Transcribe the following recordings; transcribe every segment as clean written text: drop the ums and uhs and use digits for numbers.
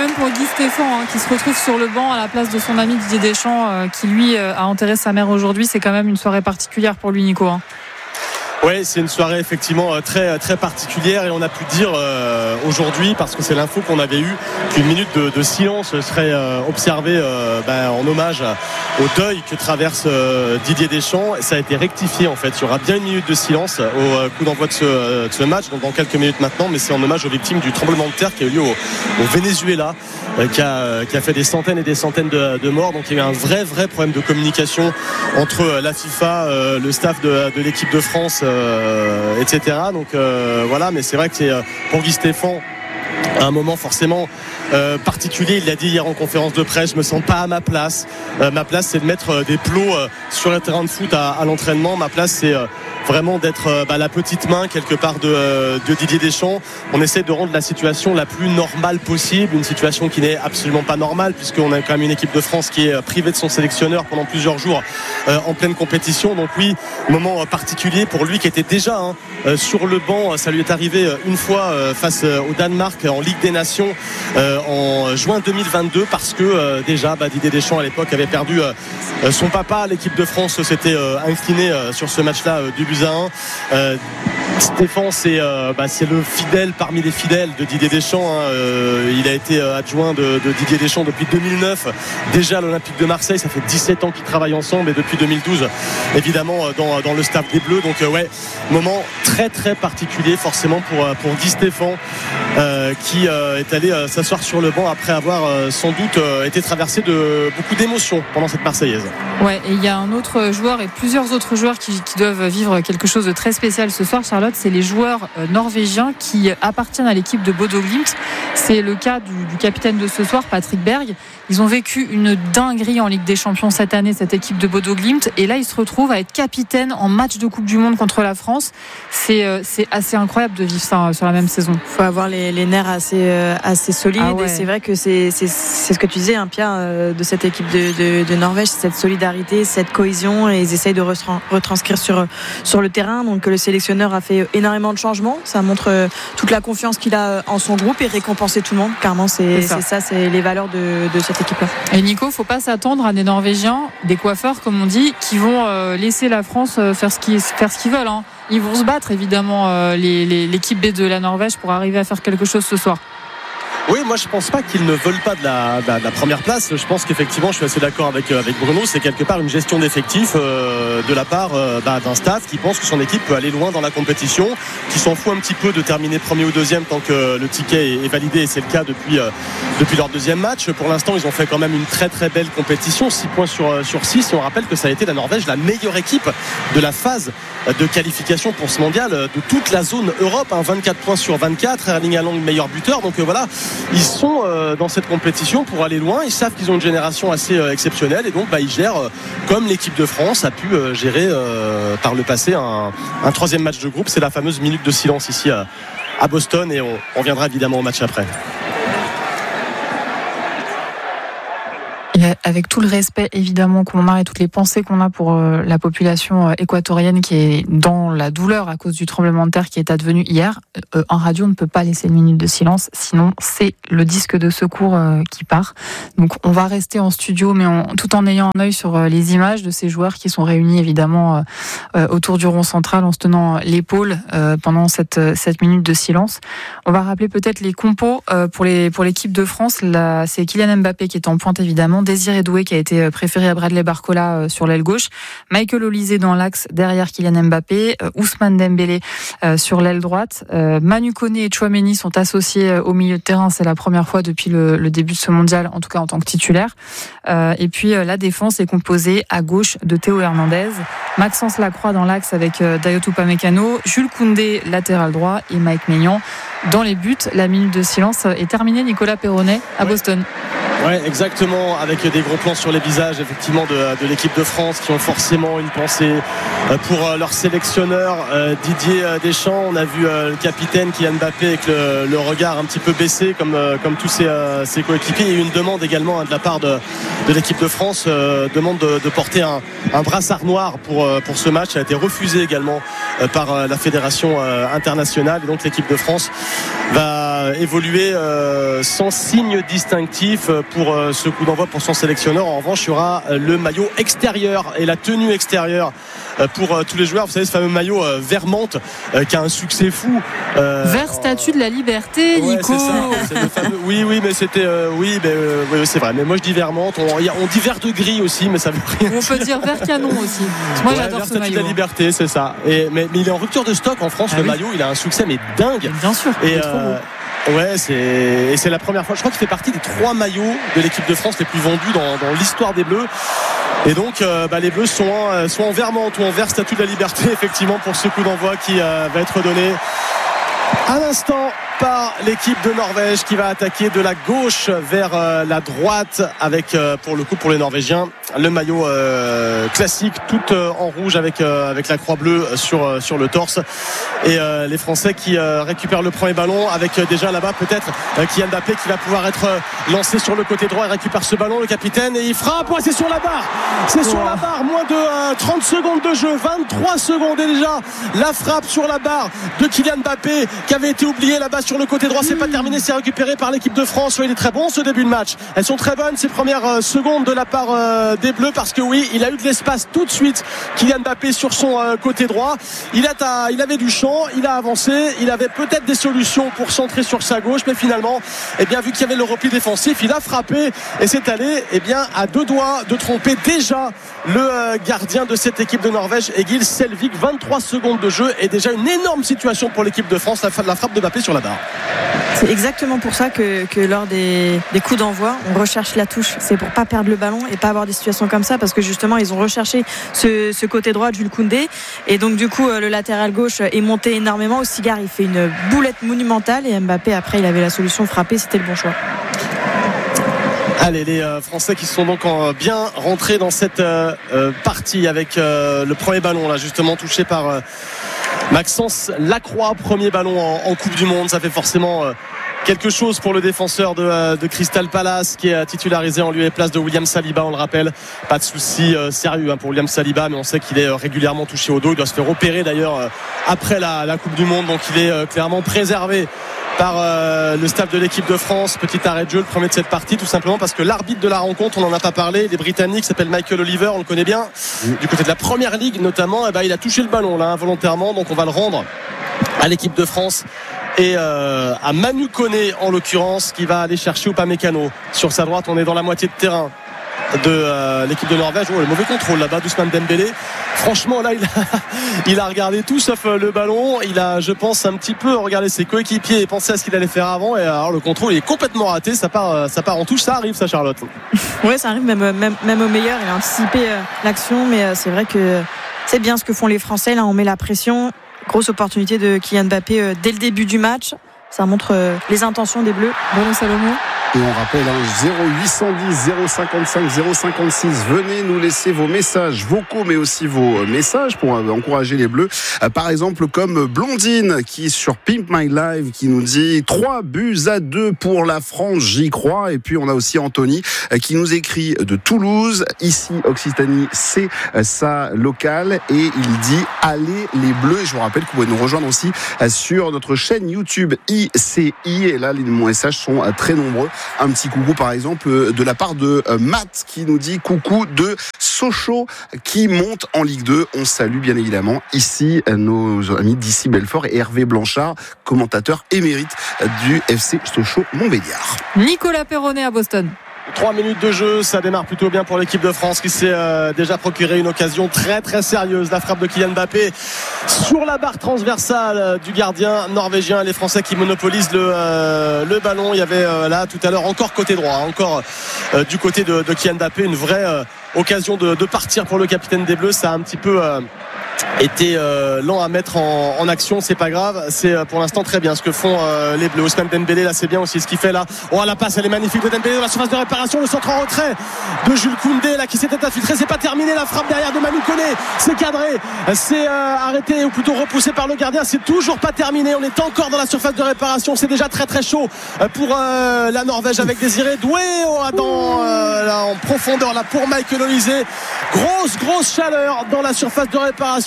même pour Guy Stéphane qui se retrouve sur le banc à la place de son ami Didier Deschamps qui lui a enterré sa mère aujourd'hui. C'est quand même une soirée particulière pour lui, Nico. Oui, c'est une soirée effectivement très, très particulière et on a pu dire aujourd'hui, parce que c'est l'info qu'on avait eue, qu'une minute de silence serait observée en hommage au deuil que traverse Didier Deschamps. Et ça a été rectifié en fait. Il y aura bien une minute de silence au coup d'envoi de ce match, donc dans quelques minutes maintenant, mais c'est en hommage aux victimes du tremblement de terre qui a eu lieu au Venezuela, qui a fait des centaines et des centaines de morts. Donc il y a eu un vrai problème de communication entre la FIFA, le staff de l'équipe de France, etc. Donc voilà, mais c'est vrai que c'est pour Guy Stéphane un moment forcément particulier. Il l'a dit hier en conférence de presse, je me sens pas à ma place. Ma place, c'est de mettre des plots sur le terrain de foot à l'entraînement. Ma place, c'est vraiment d'être la petite main quelque part de Didier Deschamps. On essaie de rendre la situation la plus normale possible, une situation qui n'est absolument pas normale puisqu'on a quand même une équipe de France qui est privée de son sélectionneur pendant plusieurs jours en pleine compétition. Donc oui, moment particulier pour lui qui était déjà sur le banc. Ça lui est arrivé une fois face au Danemark en Ligue des Nations en juin 2022 parce que déjà Didier Deschamps à l'époque avait perdu son papa. L'équipe de France s'était inclinée sur ce match-là du but à 1. Stéphane, c'est le fidèle parmi les fidèles de Didier Deschamps. Il a été adjoint de Didier Deschamps depuis 2009, déjà à l'Olympique de Marseille. Ça fait 17 ans qu'ils travaillent ensemble et depuis 2012 évidemment dans le staff des Bleus. Donc moment très très particulier forcément pour Guy Stéphane qui est allé s'asseoir sur le banc après avoir sans doute été traversé de beaucoup d'émotions pendant cette Marseillaise. Ouais, et il y a un autre joueur et plusieurs autres joueurs qui doivent vivre quelque chose de très spécial ce soir, Charlotte. C'est les joueurs norvégiens qui appartiennent à l'équipe de Bodo Glimt. C'est le cas du capitaine de ce soir, Patrick Berg. Ils ont vécu une dinguerie en Ligue des Champions cette année, cette équipe de Bodo Glimt, et là ils se retrouvent à être capitaine en match de Coupe du Monde contre la France. C'est assez incroyable de vivre ça sur la même saison. Il faut avoir les nerfs assez solides. Ah ouais. Et c'est vrai que c'est ce que tu disais, Pierre, de cette équipe de Norvège, cette solidarité, cette cohésion, et ils essayent de retranscrire sur le terrain. Donc le sélectionneur a fait énormément de changements. Ça montre toute la confiance qu'il a en son groupe et récompenser tout le monde. Clairement, c'est les valeurs de cette équipe-là. Et Nico, faut pas s'attendre à des Norvégiens, des coiffeurs comme on dit, qui vont laisser la France faire ce qu'ils veulent. Ils vont se battre évidemment l'équipe B de la Norvège pour arriver à faire quelque chose ce soir. Oui, moi je pense pas qu'ils ne veulent pas de la première place. Je pense qu'effectivement, je suis assez d'accord avec Bruno, c'est quelque part une gestion d'effectifs de la part d'un staff qui pense que son équipe peut aller loin dans la compétition, qui s'en fout un petit peu de terminer premier ou deuxième tant que le ticket est validé, et c'est le cas depuis leur deuxième match. Pour l'instant, ils ont fait quand même une très très belle compétition, 6 points sur 6, et on rappelle que ça a été la Norvège la meilleure équipe de la phase de qualification pour ce mondial de toute la zone Europe, 24 points sur 24, Erling Haaland meilleur buteur. Donc voilà, ils sont dans cette compétition pour aller loin. Ils savent qu'ils ont une génération assez exceptionnelle, et donc ils gèrent comme l'équipe de France a pu gérer par le passé un troisième match de groupe. C'est la fameuse minute de silence ici à Boston, et on reviendra évidemment au match après. Et avec tout le respect évidemment qu'on a et toutes les pensées qu'on a pour la population équatorienne qui est dans la douleur à cause du tremblement de terre qui est advenu hier, en radio on ne peut pas laisser une minute de silence, sinon c'est le disque de secours qui part. Donc on va rester en studio, mais tout en ayant un œil sur les images de ces joueurs qui sont réunis évidemment autour du rond central en se tenant l'épaule pendant cette minute de silence. On va rappeler peut-être les compos pour l'équipe de France. C'est Kylian Mbappé qui est en pointe évidemment, Désiré Doué qui a été préféré à Bradley Barcola sur l'aile gauche, Michael Olise dans l'axe derrière Kylian Mbappé, Ousmane Dembélé sur l'aile droite, Manu Koné et Tchouaméni sont associés au milieu de terrain, c'est la première fois depuis le début de ce mondial, en tout cas en tant que titulaire. Et puis la défense est composée à gauche de Théo Hernandez, Maxence Lacroix dans l'axe avec Dayot Upamecano, Jules Koundé latéral droit et Mike Maignan dans les buts. La minute de silence est terminée, Nicolas Perronnet à Boston. Ouais, exactement, avec des gros plans sur les visages effectivement de l'équipe de France qui ont forcément une pensée pour leur sélectionneur Didier Deschamps. On a vu le capitaine Kylian Mbappé avec le regard un petit peu baissé comme tous ses coéquipiers. Il y a eu une demande également de la part de l'équipe de France, demande de porter un brassard noir pour ce match. Ça a été refusé également par la fédération internationale, et donc l'équipe de France va va évoluer sans signe distinctif pour ce coup d'envoi pour son sélectionneur. En revanche, il y aura le maillot extérieur et la tenue extérieure pour tous les joueurs. Vous savez, ce fameux maillot vert menthe qui a un succès fou. Vert statue de la liberté, Nico. Ouais, c'est ça, c'est le fameux... Oui, mais c'était... oui, c'est vrai. Mais moi, je dis vert menthe. On dit vert de gris aussi, mais ça veut rien. On peut dire vert canon aussi. Moi, j'adore ce maillot. De la liberté, c'est ça. Mais il est en rupture de stock en France, le maillot. Il a un succès, mais dingue. Bien sûr. Et ouais, c'est la première fois. Je crois qu'il fait partie des 3 maillots de l'équipe de France les plus vendus dans l'histoire des Bleus. Et donc les Bleus sont en vert menthe ou en vert statue de la liberté, effectivement, pour ce coup d'envoi qui va être donné à l'instant par l'équipe de Norvège, qui va attaquer de la gauche vers la droite avec pour les Norvégiens le maillot classique tout en rouge avec la croix bleue sur le torse, et les Français qui récupèrent le premier ballon avec déjà là-bas peut-être Kylian Mbappé qui va pouvoir être lancé sur le côté droit. Il récupère ce ballon, le capitaine, et il frappe. C'est sur la barre, moins de 30 secondes de jeu, 23 secondes, et déjà la frappe sur la barre de Kylian Mbappé qui avait été oublié là-bas sur le côté droit. C'est pas terminé, c'est récupéré par l'équipe de France. Il est très bon ce début de match, elles sont très bonnes ces premières secondes de la part des Bleus, parce que oui, il a eu de l'espace tout de suite, Kylian Mbappé, sur son côté droit. Il avait du champ, il a avancé, il avait peut-être des solutions pour centrer sur sa gauche, mais finalement, vu qu'il y avait le repli défensif, il a frappé et c'est allé à 2 doigts de tromper déjà le gardien de cette équipe de Norvège, Egil Selvik. 23 secondes de jeu et déjà une énorme situation pour l'équipe de France, la frappe de Mbappé sur la barre. C'est exactement pour ça que lors des coups d'envoi, on recherche la touche. C'est pour pas perdre le ballon et pas avoir des situations comme ça, parce que justement ils ont recherché ce côté droit de Jules Koundé, et donc du coup le latéral gauche est monté énormément. Ossigard, il fait une boulette monumentale, et Mbappé après il avait la solution, frapper, c'était le bon choix. Allez, les Français qui sont donc bien rentrés dans cette partie avec le premier ballon là justement touché par Maxence Lacroix. Premier ballon en Coupe du Monde, ça fait forcément quelque chose pour le défenseur de Crystal Palace, qui est titularisé en lieu et place de William Saliba, on le rappelle. Pas de souci sérieux pour William Saliba, mais on sait qu'il est régulièrement touché au dos. Il doit se faire opérer d'ailleurs après la Coupe du Monde, donc il est clairement préservé par le staff de l'équipe de France. Petit arrêt de jeu, le premier de cette partie, tout simplement parce que l'arbitre de la rencontre, on n'en a pas parlé, les Britanniques, s'appelle Michael Oliver, on le connaît bien, du côté de la Première Ligue notamment. Il a touché le ballon là involontairement, donc on va le rendre à l'équipe de France et à Manu Koné en l'occurrence, qui va aller chercher Upamecano sur sa droite. On est dans la moitié de terrain de l'équipe de Norvège. Le mauvais contrôle là-bas d'Ousmane Dembélé. Franchement là il a regardé tout sauf le ballon. Il a, je pense, un petit peu regardé ses coéquipiers et pensé à ce qu'il allait faire avant, et alors le contrôle il est complètement raté. Ça part en touche. Ça arrive, ça, Charlotte? Oui, ça arrive, même au meilleur. Il a anticipé l'action, mais c'est vrai que c'est bien ce que font les Français. Là on met la pression. Grosse opportunité de Kylian Mbappé dès le début du match. Ça montre les intentions des Bleus. Bruno Salomon. Et on rappelle 0810 055 056. Venez nous laisser vos messages vocaux, mais aussi vos messages pour encourager les Bleus. Par exemple, comme Blondine qui sur Pimp My Live qui nous dit 3-2 pour la France, j'y crois. Et puis on a aussi Anthony qui nous écrit de Toulouse. Ici, Occitanie, c'est sa locale, et il dit allez les Bleus. Et je vous rappelle que vous pouvez nous rejoindre aussi sur notre chaîne YouTube ICI. Et là, les messages sont très nombreux. Un petit coucou par exemple de la part de Matt qui nous dit coucou de Sochaux qui monte en Ligue 2. On salue bien évidemment ici nos amis d'ici Belfort et Hervé Blanchard, commentateur émérite du FC Sochaux-Montbéliard. Nicolas Perronnet à Boston. 3 minutes de jeu, ça démarre plutôt bien pour l'équipe de France qui s'est déjà procuré une occasion très très sérieuse. La frappe de Kylian Mbappé sur la barre transversale du gardien norvégien. Les Français qui monopolisent le ballon. Il y avait là tout à l'heure encore côté droit, encore du côté de Kylian Mbappé, une vraie occasion de partir pour le capitaine des Bleus. Ça a un petit peu été lent à mettre en action. C'est pas grave, c'est pour l'instant très bien ce que font les Bleus. Ousmane Dembélé là, c'est bien aussi ce qu'il fait là. La passe elle est magnifique de Dembélé dans la surface de réparation, le centre en retrait de Jules Koundé là qui s'était infiltré. C'est pas terminé, la frappe derrière de Manu Koné, c'est cadré, c'est arrêté ou plutôt repoussé par le gardien. C'est toujours pas terminé, on est encore dans la surface de réparation. C'est déjà très très chaud pour la Norvège avec Désiré Doué là en profondeur là pour Michael Olise. Grosse chaleur dans la surface de réparation.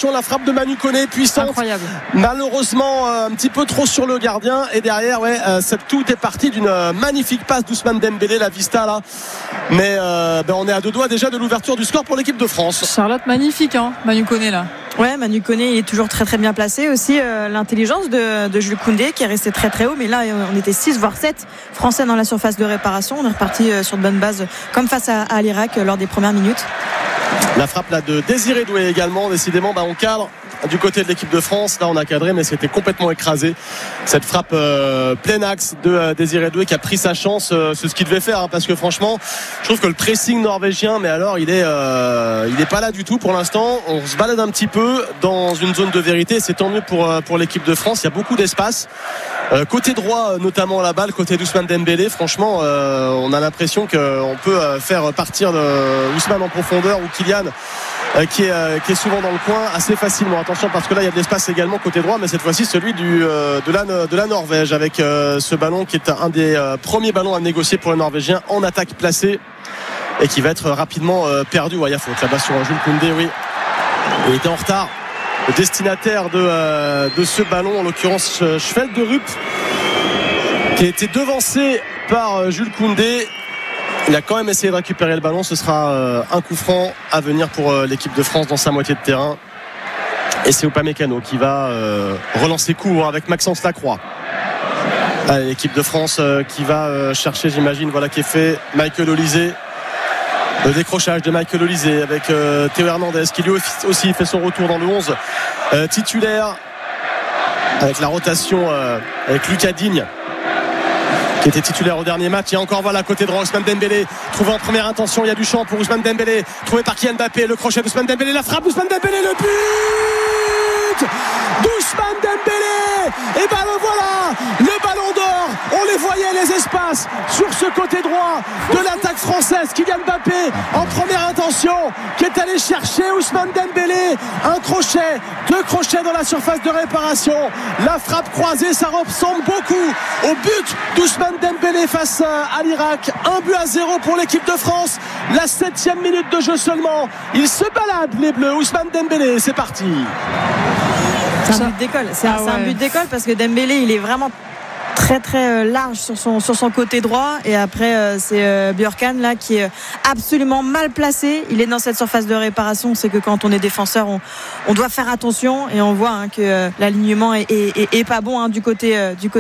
attention, la frappe de Manu Koné, puissante. Incroyable. Malheureusement, un petit peu trop sur le gardien. Et derrière, tout est parti d'une magnifique passe d'Ousmane Dembélé, la vista là. Mais on est à 2 doigts déjà de l'ouverture du score pour l'équipe de France. Charlotte, magnifique, hein, Manu Koné là. Ouais, Manu Koné est toujours très très bien placé aussi. L'intelligence de Jules Koundé qui est resté très très haut, mais là on était 6 voire 7 Français dans la surface de réparation. On est reparti sur de bonnes bases comme face à l'Irak lors des premières minutes. La frappe là de Désiré Doué également. Décidément, on cadre du côté de l'équipe de France. Là on a cadré, mais c'était complètement écrasé. Cette frappe plein axe de Désiré Doué qui a pris sa chance. C'est ce qu'il devait faire, hein, parce que franchement je trouve que le pressing norvégien, mais alors il est pas là du tout pour l'instant. On se balade un petit peu dans une zone de vérité. C'est tant mieux pour l'équipe de France. Il y a beaucoup d'espace. Côté droit notamment la balle, côté d'Ousmane Dembélé, franchement on a l'impression qu'on peut faire partir Ousmane en profondeur ou Kylian qui est souvent dans le coin assez facilement. Attention, parce que là il y a de l'espace également côté droit, mais cette fois-ci celui de la Norvège, avec ce ballon qui est un des premiers ballons à négocier pour les Norvégiens en attaque placée et qui va être rapidement perdu. Il y a faute là-bas sur Jules Koundé, oui, il était en retard. Le destinataire de ce ballon, en l'occurrence Schvelderup, qui a été devancé par Jules Koundé. Il a quand même essayé de récupérer le ballon. Ce sera un coup franc à venir pour l'équipe de France dans sa moitié de terrain. Et c'est Upamecano qui va relancer court avec Maxence Lacroix. Allez, l'équipe de France qui va chercher, j'imagine, voilà qui est fait. Michael Olysée. Le décrochage de Michael Olysée avec Théo Hernandez qui lui aussi fait son retour dans le 11 titulaire, avec la rotation avec Lucas Digne qui était titulaire au dernier match. Et encore voilà côté droit Ousmane Dembélé trouvé en première intention. Il y a du champ pour Ousmane Dembélé, trouvé par Kylian Mbappé. Le crochet d'Ousmane Dembélé, la frappe d'Ousmane Dembélé, le but d'Ousmane Dembélé. Et ben le voilà, le ballon d'or. On les voyait, les espaces sur ce côté droit de l'attaque française. Kylian Mbappé en première intention qui est allé chercher Ousmane Dembélé. Un crochet, 2 crochets dans la surface de réparation. La frappe croisée, ça ressemble beaucoup au but d'Ousmane Dembélé face à l'Irak. 1-0 pour l'équipe de France. La 7e minute de jeu seulement. Il se balade les Bleus. Ousmane Dembélé, c'est parti. C'est un but d'école. C'est un but d'école parce que Dembélé, il est vraiment très très large sur son côté droit, et après c'est Björkan là qui est absolument mal placé. Il est dans cette surface de réparation. On sait que quand on est défenseur on doit faire attention, et on voit que l'alignement est pas bon du côté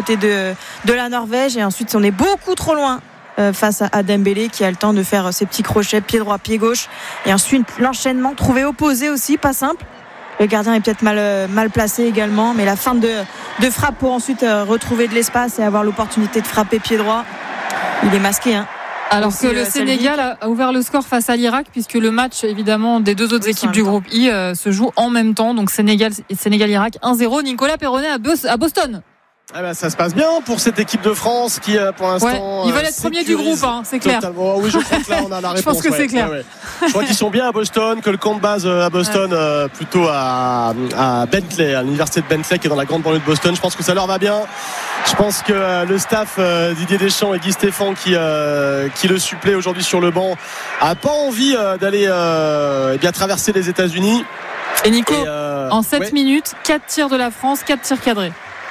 de la Norvège. Et ensuite on est beaucoup trop loin face à Dembélé qui a le temps de faire ses petits crochets pied droit pied gauche, et ensuite l'enchaînement trouvé opposé aussi pas simple. Le gardien est peut-être mal placé également, mais la fin de frappe pour ensuite retrouver de l'espace et avoir l'opportunité de frapper pied droit. Il est masqué. Alors aussi, que le Sénégal a ouvert le score face à l'Irak, puisque le match évidemment des 2 autres équipes du groupe I se joue en même temps. Donc Sénégal-Irak 1-0. Nicolas Perronnet à Boston. Ah ben, ça se passe bien pour cette équipe de France qui pour l'instant ils veulent être premiers du groupe, c'est clair. Totalement. Oui, je crois que là on a la réponse. Je pense que c'est clair. Je crois qu'ils sont bien à Boston, que le camp de base à Boston, plutôt à Bentley, à l'université de Bentley qui est dans la grande banlieue de Boston. Je pense que ça leur va bien. Je pense que le staff Didier Deschamps et Guy Stéphane qui le supplée aujourd'hui sur le banc a pas envie d'aller bien traverser les États-Unis. Et Nico, en 7 minutes, 4 tirs de la France, 4 tirs cadrés.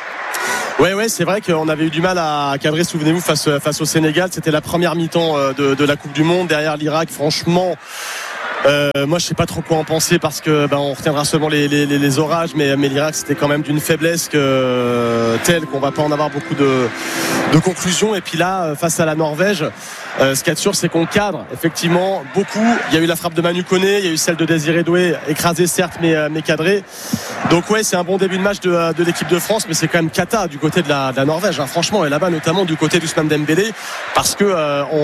Ouais, c'est vrai qu'on avait eu du mal à cadrer, souvenez-vous, face au Sénégal. C'était la première mi-temps de la Coupe du Monde. Derrière l'Irak, franchement, moi je sais pas trop quoi en penser, parce que on retiendra seulement les orages, mais l'Irak c'était quand même d'une faiblesse telle qu'on va pas en avoir beaucoup de conclusions. Et puis là, face à la Norvège, ce qu'il y a de sûr, c'est qu'on cadre effectivement beaucoup. Il y a eu la frappe de Manu Koné, il y a eu celle de Désiré Doué, écrasée certes, mais cadrée. Donc ouais, c'est un bon début de match de l'équipe de France, mais c'est quand même cata du côté de la Norvège, franchement, et là-bas notamment du côté d'Ousmane Dembélé, parce que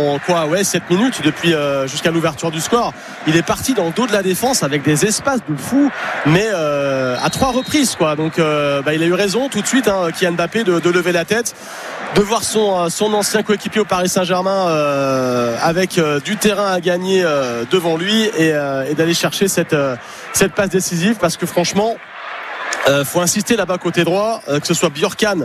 7 minutes depuis jusqu'à l'ouverture du score, il est parti dans le dos de la défense avec des espaces de fou, mais à 3 reprises quoi. Donc il a eu raison tout de suite, Kylian Mbappé, de lever la tête, de voir son ancien coéquipier au Paris Saint-Germain avec du terrain à gagner devant lui, et d'aller chercher cette passe décisive, parce que franchement faut insister là-bas côté droit, que ce soit Björkan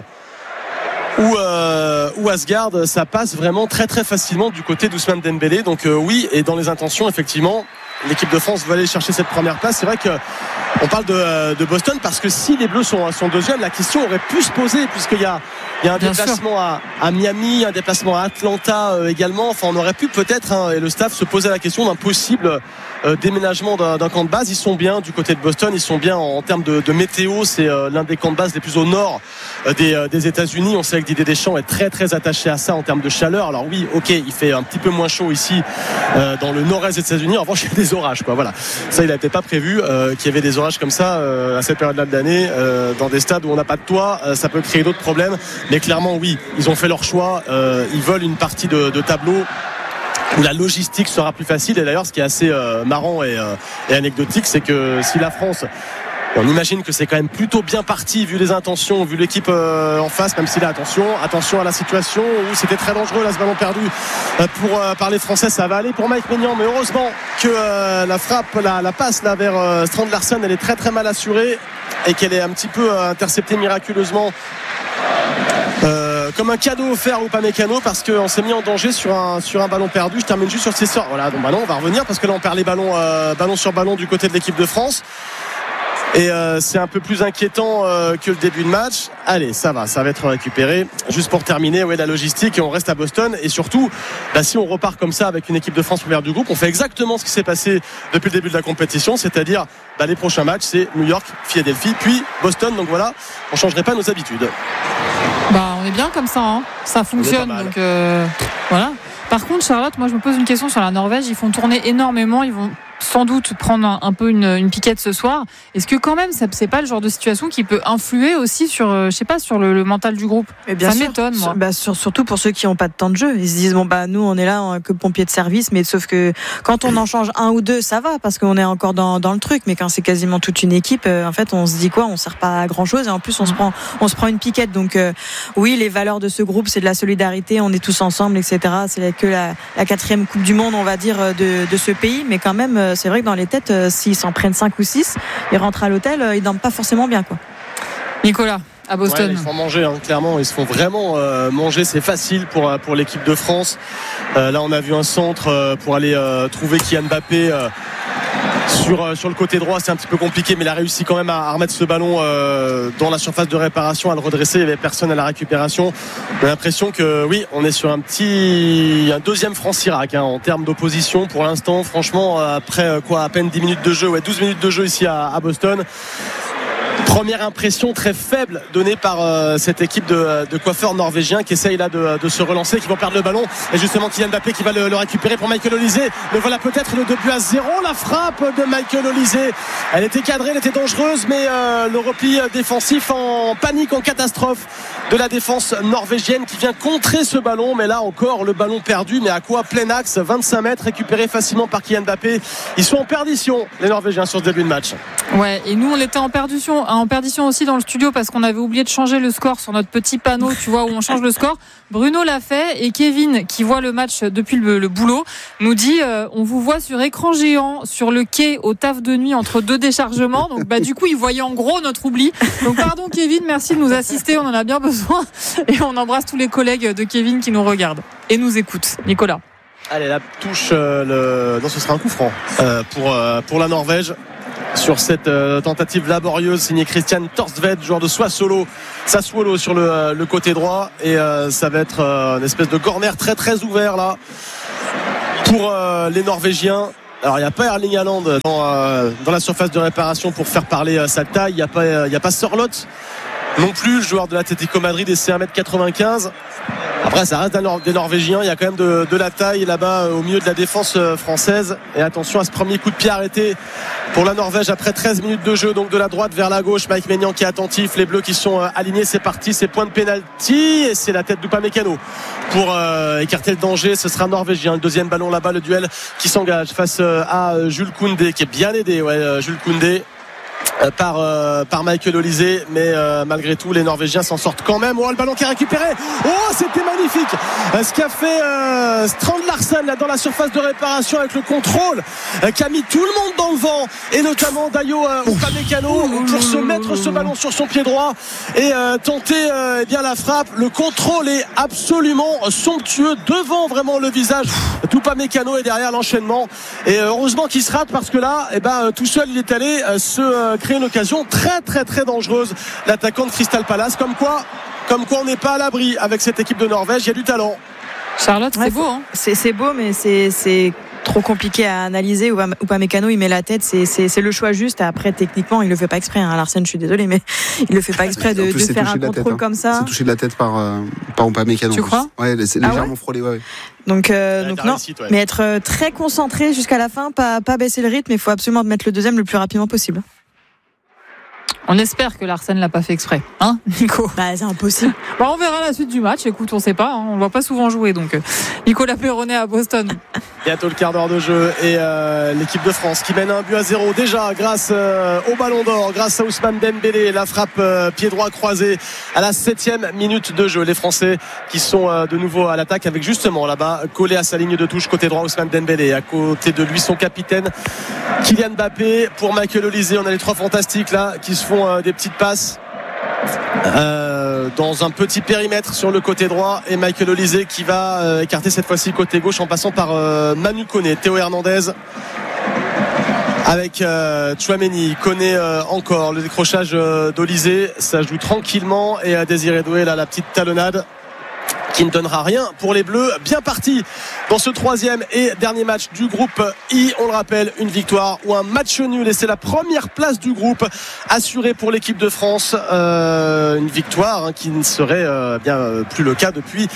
ou Asgard, ça passe vraiment très très facilement du côté d'Ousmane Dembélé. Donc oui, et dans les intentions effectivement l'équipe de France va aller chercher cette première place. C'est vrai que On parle de Boston parce que si les Bleus sont deuxièmes, la question aurait pu se poser puisqu'il y a un déplacement à Miami, un déplacement à Atlanta également. Enfin, on aurait pu peut-être, et le staff se poser la question d'un possible déménagement d'un camp de base. Ils sont bien du côté de Boston, ils sont bien en termes de météo. C'est l'un des camps de base les plus au nord des États-Unis. On sait que Didier Deschamps est très très attaché à ça en termes de chaleur. Alors oui, ok, il fait un petit peu moins chaud ici dans le nord-est des États-Unis. En revanche, il y a des orages, quoi. Voilà, ça il n'avait pas prévu qu'il y avait des orages comme ça à cette période-là de l'année dans des stades où on n'a pas de toit. Ça peut créer d'autres problèmes, mais clairement oui, ils ont fait leur choix. Ils veulent une partie de tableau où la logistique sera plus facile. Et d'ailleurs, ce qui est assez marrant et anecdotique, c'est que si la France, on imagine que c'est quand même plutôt bien parti vu les intentions, vu l'équipe en face, même si là, attention à la situation où c'était très dangereux là, ce ballon perdu pour parler français. Ça va aller pour Mike Maignan, mais heureusement que la frappe, la passe là vers Strand Larsen, elle est très très mal assurée et qu'elle est un petit peu interceptée miraculeusement comme un cadeau offert au Upamecano, parce qu'on s'est mis en danger sur un ballon perdu. Je termine juste sur ces sorts. Voilà, donc non, on va revenir parce que là on perd les ballons sur ballon du côté de l'équipe de France. Et c'est un peu plus inquiétant que le début de match. Allez, ça va être récupéré. Juste pour terminer, la logistique, et on reste à Boston. Et surtout, si on repart comme ça avec une équipe de France première du groupe, on fait exactement ce qui s'est passé depuis le début de la compétition, c'est-à-dire les prochains matchs, c'est New York, Philadelphie, puis Boston. Donc voilà, on ne changerait pas nos habitudes. On est bien comme ça, hein. Ça fonctionne. Donc voilà. Par contre, Charlotte, moi je me pose une question sur la Norvège. Ils font tourner énormément, ils vont sans doute prendre un peu une piquette ce soir. Est-ce que quand même c'est pas le genre de situation qui peut influer aussi sur sur le mental du groupe? Ça m'étonne, moi. Surtout pour ceux qui n'ont pas de temps de jeu. Ils se disent nous on est là que pompiers de service, mais sauf que quand on en change un ou deux, ça va parce qu'on est encore dans le truc. Mais quand c'est quasiment toute une équipe, en fait on se dit quoi? On sert pas à grand chose et en plus on se prend une piquette. Donc oui, les valeurs de ce groupe, c'est de la solidarité. On est tous ensemble, etc. C'est que la 4e Coupe du Monde, on va dire, de ce pays, mais quand même. C'est vrai que dans les têtes, s'ils s'en prennent 5 ou 6, ils rentrent à l'hôtel, ils dorment pas forcément bien, quoi. Nicolas, à Boston. Ils se font manger, clairement. Ils se font vraiment manger. C'est facile pour l'équipe de France. Là, on a vu un centre pour aller trouver Kylian Mbappé sur le côté droit. C'est un petit peu compliqué, mais il a réussi quand même à remettre ce ballon dans la surface de réparation, à le redresser. Il n'y avait personne à la récupération. On a l'impression que oui, on est sur un deuxième France-Irak en termes d'opposition pour l'instant. Franchement, après à peine 10 minutes de jeu, 12 minutes de jeu ici à Boston. Première impression très faible donnée par cette équipe de coiffeurs norvégiens qui essayent là de se relancer, qui vont perdre le ballon. Et justement Kylian Mbappé qui va le récupérer pour Michael Olise. Le voilà peut-être le 2-0. La frappe de Michael Olise, elle était cadrée, elle était dangereuse, mais le repli défensif en panique, en catastrophe de la défense norvégienne qui vient contrer ce ballon. Mais là encore le ballon perdu, mais à quoi? Plein axe, 25 mètres, récupéré facilement par Kylian Mbappé. Ils sont en perdition, les Norvégiens, sur ce début de match. Ouais, et nous on était en perdition aussi dans le studio parce qu'on avait oublié de changer le score sur notre petit panneau, tu vois, où on change le score. Bruno l'a fait et Kevin, qui voit le match depuis le boulot, nous dit on vous voit sur écran géant sur le quai au taf de nuit entre 2 déchargements. Donc du coup il voyait en gros notre oubli. Donc pardon Kevin, merci de nous assister, on en a bien besoin et on embrasse tous les collègues de Kevin qui nous regardent et nous écoutent. Nicolas. Allez, la touche non, ce sera un coup franc pour la Norvège sur cette tentative laborieuse signée Christian Torstvedt, joueur de Sassuolo sur le côté droit, et ça va être une espèce de corner très très ouvert là pour les Norvégiens. Alors il n'y a pas Erling Haaland dans la surface de réparation pour faire parler sa taille. Il n'y a pas Sørloth non plus, le joueur de l'Atlético Madrid, et c'est 1m95. Après ça reste des Norvégiens, il y a quand même de la taille là-bas au milieu de la défense française. Et attention à ce premier coup de pied arrêté pour la Norvège après 13 minutes de jeu, donc de la droite vers la gauche. Mike Maignan qui est attentif, les Bleus qui sont alignés, c'est parti, c'est point de pénalty et c'est la tête d'Upamecano pour écarter le danger. Ce sera norvégien, le deuxième ballon là-bas, le duel qui s'engage face à Jules Koundé qui est bien aidé, Jules Koundé. par Michael Olise, mais malgré tout les Norvégiens s'en sortent quand même. Le ballon qui est récupéré, c'était magnifique ce qu'a fait Strand Larsen là dans la surface de réparation avec le contrôle qui a mis tout le monde dans le vent, et notamment Dayo Upamecano pour se mettre ce ballon sur son pied droit et tenter bien la frappe. Le contrôle est absolument somptueux devant vraiment le visage d'Upamecano, et derrière l'enchaînement, et heureusement qu'il se rate, parce que là tout seul il est allé se créer une occasion très très très dangereuse, l'attaquant de Crystal Palace. Comme quoi on n'est pas à l'abri avec cette équipe de Norvège, il y a du talent. Charlotte, c'est beau, hein. C'est beau, mais c'est trop compliqué à analyser. Upamecano, il met la tête, c'est le choix juste. Après, techniquement, il le fait pas exprès. Larsen, je suis désolé, mais il le fait pas exprès de faire un contrôle comme ça. C'est touché de la tête par Upamecano. Tu crois ? Ouais, c'est légèrement frôlé. Ouais. Donc non, mais être très concentré jusqu'à la fin, pas baisser le rythme. Il faut absolument mettre le deuxième le plus rapidement possible. On espère que Larsen l'a pas fait exprès, hein, Nico? C'est impossible. On verra la suite du match. Écoute, on sait pas, hein, on le voit pas souvent jouer, donc Nicolas Perronnet à Boston. Bientôt le quart d'heure de jeu, et l'équipe de France qui mène 1-0 déjà grâce au Ballon d'Or, grâce à Ousmane Dembélé, la frappe pied droit croisé à la 7e minute de jeu. Les Français qui sont de nouveau à l'attaque avec justement là-bas collé à sa ligne de touche côté droit Ousmane Dembélé, à côté de lui son capitaine Kylian Mbappé. Pour Michael Olise, on a les trois fantastiques là qui se font des petites passes dans un petit périmètre sur le côté droit, et Michael Olise qui va écarter cette fois-ci côté gauche en passant par Manu Koné. Théo Hernandez avec Tchouaméni, Koné encore, le décrochage d'Olise, ça joue tranquillement, et Désiré Doué là, la petite talonnade qui ne donnera rien pour les Bleus. Bien parti dans ce troisième et dernier match du groupe I. On le rappelle, une victoire ou un match nul, et c'est la première place du groupe assurée pour l'équipe de France. Une victoire qui ne serait bien plus le cas depuis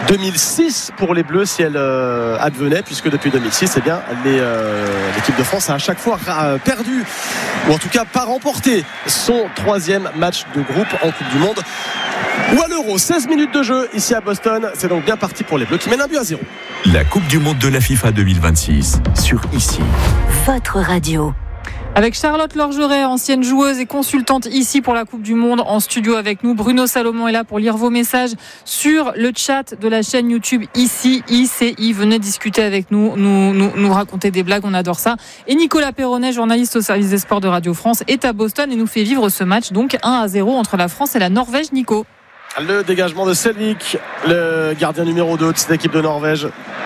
2006 pour les Bleus, si elle advenait, puisque depuis 2006 bien l'équipe de France a à chaque fois perdu, ou en tout cas pas remporté, son troisième match de groupe en Coupe du Monde ou à l'Euro. 16 minutes de jeu ici à Boston, c'est donc bien parti pour les Bleus qui mènent 1-0. La Coupe du Monde de la FIFA 2026 sur ici. Votre radio. Avec Charlotte Lorgeret, ancienne joueuse et consultante ici pour la Coupe du Monde, en studio avec nous. Bruno Salomon est là pour lire vos messages sur le chat de la chaîne YouTube ici, ICI. Venez discuter avec nous, nous raconter des blagues, on adore ça. Et Nicolas Perronnet, journaliste au service des sports de Radio France, est à Boston et nous fait vivre ce match, donc 1-0 entre la France et la Norvège. Nico. Le dégagement de Selvik, le gardien numéro 2 de cette équipe de Norvège,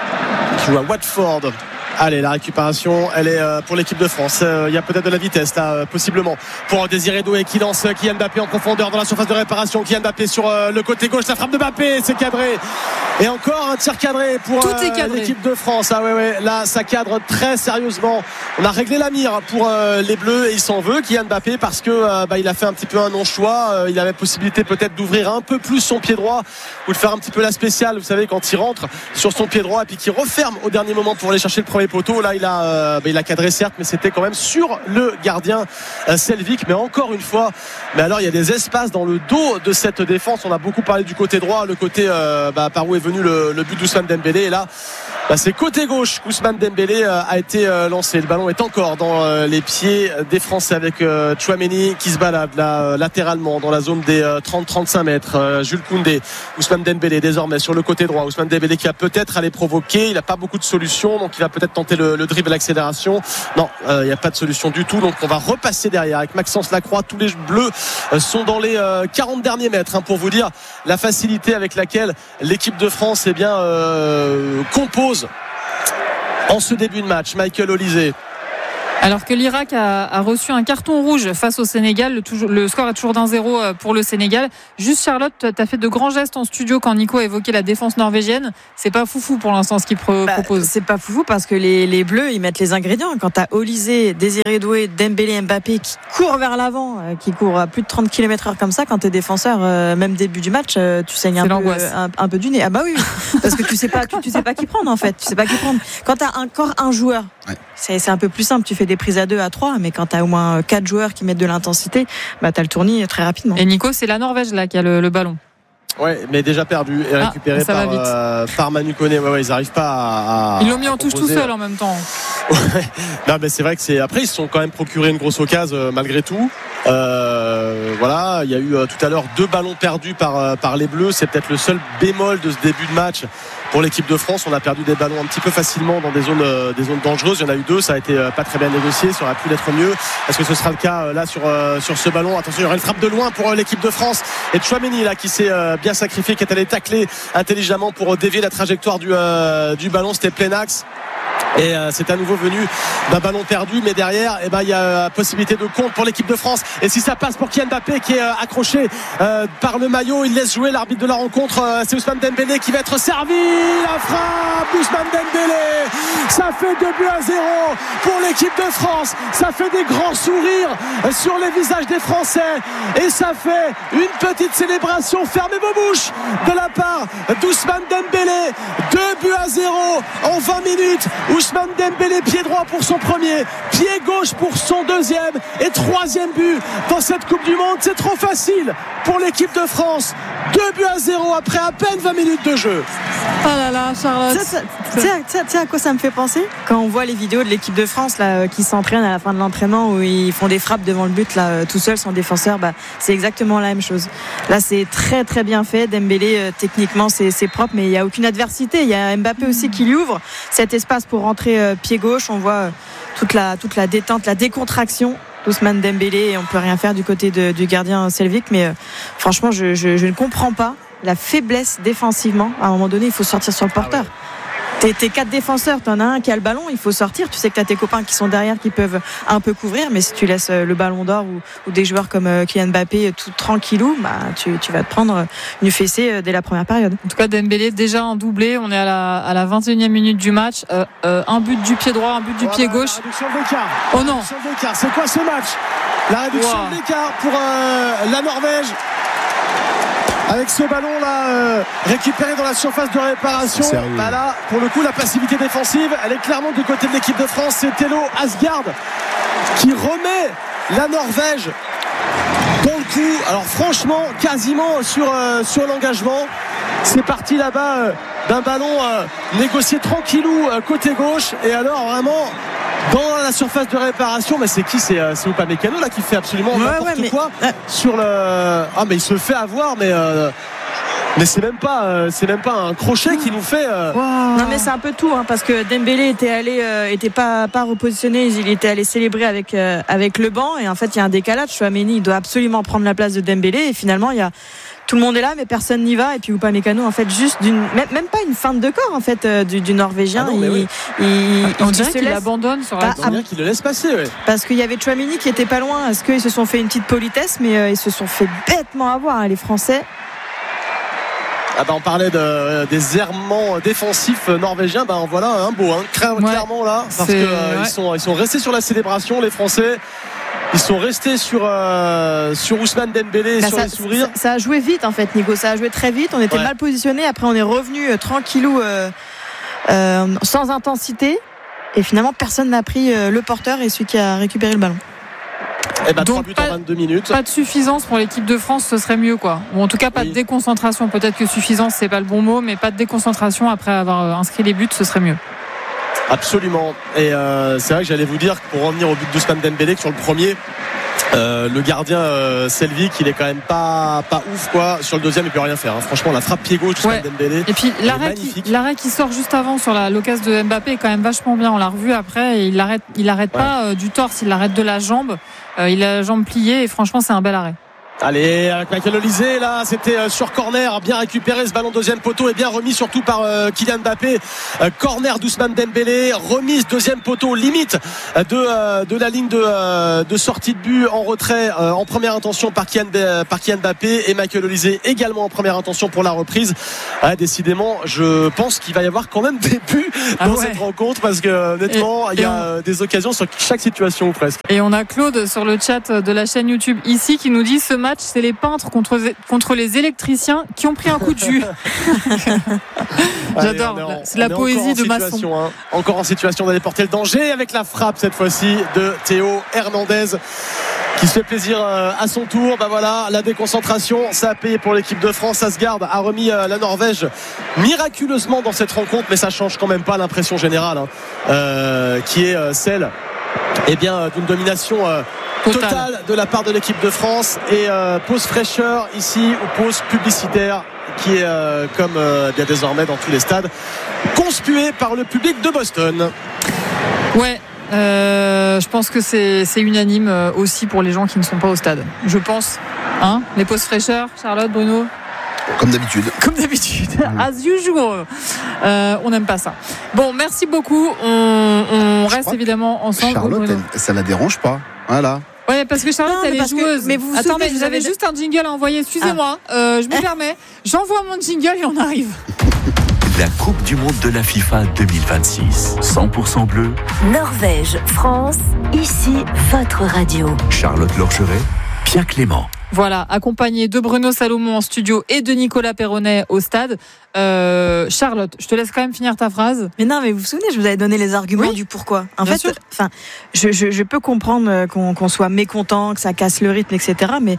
qui joue à Watford. Allez, la récupération, elle est pour l'équipe de France. Il y a peut-être de la vitesse là, possiblement, pour Désiré Doué qui lance Kylian Mbappé en profondeur dans la surface de réparation. Kylian Mbappé sur le côté gauche, la frappe de Mbappé, c'est cadré. Et encore un tir cadré pour l'équipe de France. Là ça cadre très sérieusement. On a réglé la mire pour les Bleus, et il s'en veut, Kylian Mbappé, parce que il a fait un petit peu un non-choix. Il avait possibilité peut-être d'ouvrir un peu plus son pied droit, ou de faire un petit peu la spéciale, vous savez, quand il rentre sur son pied droit et puis qu'il referme au dernier moment pour aller chercher le premier poteau. Là il a cadré certes, mais c'était quand même sur le gardien Selvik. Mais encore une fois, alors il y a des espaces dans le dos de cette défense. On a beaucoup parlé du côté droit, le côté par où est venu le but d'Ousmane Dembélé, et là c'est côté gauche qu'Ousmane Dembélé a été lancé. Le ballon est encore dans les pieds des Français, avec Tchouaméni qui se balade là, latéralement dans la zone des 30-35 mètres. Jules Koundé, Ousmane Dembélé désormais sur le côté droit. Ousmane Dembélé qui va peut-être aller provoquer, il n'a pas beaucoup de solutions, donc il va peut-être tenter le dribble, l'accélération. Non, il n'y a pas de solution du tout, donc on va repasser derrière avec Maxence Lacroix. Tous les Bleus sont dans les 40 derniers mètres, pour vous dire la facilité avec laquelle l'équipe de France compose en ce début de match. Michael Olise. Alors que l'Irak a reçu un carton rouge face au Sénégal, le score est toujours d'1-0 pour le Sénégal. Juste, Charlotte, tu as fait de grands gestes en studio quand Nico a évoqué la défense norvégienne. C'est pas foufou pour l'instant ce qu'il propose. C'est pas foufou parce que les Bleus, ils mettent les ingrédients. Quand tu as Olise, Désiré Doué, Dembélé, Mbappé qui courent vers l'avant, qui courent à plus de 30 km/h comme ça, quand tu es défenseur, même début du match, tu saignes un peu du nez. Ah bah oui, parce que tu sais pas qui prendre en fait. Tu sais pas qui prendre. Quand tu as encore un joueur, c'est un peu plus simple. Tu fais des prises à 2, à 3, mais quand tu as au moins 4 joueurs qui mettent de l'intensité, tu as le tournis très rapidement. Et Nico, c'est la Norvège là qui a le ballon. Ouais, mais déjà perdu et récupéré par Manu Koné. Ils n'arrivent pas à ils l'ont mis en touche tout seul en même temps. Non, mais c'est vrai que après ils se sont quand même procuré une grosse occasion malgré tout. Voilà, il y a eu tout à l'heure 2 ballons perdus par les Bleus. C'est peut-être le seul bémol de ce début de match pour l'équipe de France. On a perdu des ballons un petit peu facilement dans des zones dangereuses. Il y en a eu 2, ça a été pas très bien négocié, ça aurait pu l'être mieux. Est-ce que ce sera le cas là sur ce ballon? Attention, il y aura une frappe de loin pour l'équipe de France, et Tchouaméni là qui s'est bien sacrifié, qui est allé tacler intelligemment pour dévier la trajectoire du ballon. C'était plein axe. Et c'est à nouveau venu d'un ballon perdu, mais derrière il y a possibilité de compte pour l'équipe de France. Et si ça passe pour Kylian Mbappé qui est accroché par le maillot, il laisse jouer l'arbitre de la rencontre. C'est Ousmane Dembélé qui va être servi. La frappe Ousmane Dembélé, ça fait 2-0 pour l'équipe de France. Ça fait des grands sourires sur les visages des Français, et ça fait une petite célébration, fermez vos bouches, de la part d'Ousmane Dembélé. 2-0 en 20 minutes. Ousmane Dembélé, pied droit pour son premier, pied gauche pour son deuxième et troisième but dans cette Coupe du Monde. C'est trop facile pour l'équipe de France. 2-0 après à peine 20 minutes de jeu. Oh là là, Charlotte. Tu sais à quoi ça me fait penser quand on voit les vidéos de l'équipe de France là, qui s'entraînent à la fin de l'entraînement, où ils font des frappes devant le but là, tout seul sans défenseur. C'est exactement la même chose. Là, c'est très très bien fait. Dembélé, techniquement c'est propre, mais il n'y a aucune adversité. Il y a Mbappé aussi qui lui ouvre cet espace pour rentrer pied gauche. On voit toute la détente, la décontraction d'Ousmane Dembélé, et on peut rien faire du côté du gardien Selvic. Mais franchement, je ne comprends pas la faiblesse défensivement. À un moment donné, il faut sortir sur le porteur. T'es 4 défenseurs, t'en as un qui a le ballon, il faut sortir. Tu sais que t'as tes copains qui sont derrière, qui peuvent un peu couvrir, mais si tu laisses le ballon d'or ou des joueurs comme Kylian Mbappé tout tranquillou, tu vas te prendre une fessée dès la première période. En tout cas, Dembélé déjà en doublé. On est à la 21e minute du match. Un but du pied droit, un but du pied gauche. Oh non. C'est quoi ce match? La réduction de l'écart pour la Norvège. Avec ce ballon là récupéré dans la surface de réparation, là pour le coup la passivité défensive elle est clairement du côté de l'équipe de France. C'est Thelo Asgard qui remet la Norvège dans le coup. Alors franchement quasiment sur l'engagement. C'est parti là-bas d'un ballon négocié tranquillou côté gauche, et alors vraiment dans la surface de réparation, mais c'est qui? C'est Upamecano là qui fait absolument n'importe quoi sur le. Mais il se fait avoir, mais c'est même pas un crochet qui nous fait. Non, mais c'est un peu tout, parce que Dembélé était pas repositionné, il était allé célébrer avec le banc, et en fait il y a un décalage. Tchouaméni, il doit absolument prendre la place de Dembélé, et finalement il y a tout le monde est là, mais personne n'y va. Et puis Upamecano, en fait, juste même pas une feinte de corps, en fait, du Norvégien. On dirait qu'il abandonne sur la. On dirait qu'il le laisse passer. Ouais. Parce qu'il y avait Tchouaméni qui était pas loin. Est-ce qu'ils se sont fait une petite politesse, mais ils se sont fait bêtement avoir, les Français. On parlait des errements défensifs norvégiens. En voilà un beau, clairement là, parce que ils sont restés sur la célébration, les Français. Ils sont restés sur Ousmane Dembélé, sur les sourires. Ça a joué vite en fait, Nico. Ça a joué très vite. On était mal positionnés. Après, on est revenu tranquillou, sans intensité. Et finalement, personne n'a pris le porteur et celui qui a récupéré le ballon. Donc 3 buts en 22 minutes. Pas de suffisance pour l'équipe de France, ce serait mieux quoi. Ou en tout cas pas de déconcentration. Peut-être que suffisance c'est pas le bon mot, mais pas de déconcentration après avoir inscrit les buts, ce serait mieux. Absolument. Et c'est vrai que j'allais vous dire que pour revenir au but d'Ousmane Dembélé, que sur le premier, le gardien Selvic, il est quand même pas ouf quoi. Sur le deuxième, il peut rien faire. Franchement, la frappe pied gauche d'Ousmane Dembélé. Et puis l'arrêt qui sort juste avant sur l'occasion de Mbappé est quand même vachement bien. On l'a revu après. Et il arrête pas du torse, il l'arrête de la jambe. Il a la jambe pliée et franchement, c'est un bel arrêt. Allez, avec Michael Olise, là, c'était sur corner, bien récupéré ce ballon deuxième poteau et bien remis surtout par Kylian Mbappé. Corner d'Ousmane Dembélé, remise deuxième poteau, limite de la ligne de sortie de but en retrait, en première intention par Kylian Mbappé, et Michael Olise également en première intention pour la reprise. Décidément, je pense qu'il va y avoir quand même des buts dans cette rencontre, parce que honnêtement, il y a des occasions sur chaque situation presque. Et on a Claude sur le chat de la chaîne YouTube ici qui nous dit: ce match, c'est les peintres contre les électriciens qui ont pris un coup de jus. J'adore, c'est la poésie de Masson. Encore en situation d'aller porter le danger, avec la frappe cette fois-ci de Théo Hernandez qui se fait plaisir à son tour. Voilà, la déconcentration, ça a payé pour l'équipe de France. Asgard a remis la Norvège miraculeusement dans cette rencontre, mais ça change quand même pas l'impression générale qui est celle d'une domination Total de la part de l'équipe de France. Et pause fraîcheur ici, ou pause publicitaire, qui est comme bien désormais dans tous les stades, conspuée par le public de Boston. Ouais. Je pense que c'est unanime aussi pour les gens qui ne sont pas au stade. Je pense. Les pauses fraîcheurs, Charlotte, Bruno. Comme d'habitude. As usual. On n'aime pas ça. Bon, merci beaucoup. On reste évidemment ensemble. Charlotte, ça la dérange pas. Voilà. Ouais, parce que Charlotte, elle est joueuse. Mais vous Attends, mais vous avez juste un jingle à envoyer. Excusez-moi. Je me permets. J'envoie mon jingle et on arrive. La Coupe du Monde de la FIFA 2026. 100% bleu. Norvège, France, ici votre radio. Charlotte Lorgeret, Pierre Clément. Voilà, accompagné de Bruno Salomon en studio et de Nicolas Perronnet au stade. Charlotte, je te laisse quand même finir ta phrase. Mais non, mais vous vous souvenez, je vous avais donné les arguments du pourquoi. En fait, je peux comprendre qu'on soit mécontent, que ça casse le rythme, etc. Mais